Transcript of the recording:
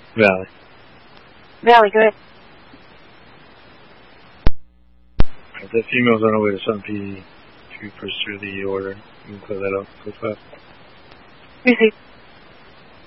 Valley. Valley, good. The female's on her way to Sun P. To push through the order. You can clear that up. Go fast. Receive.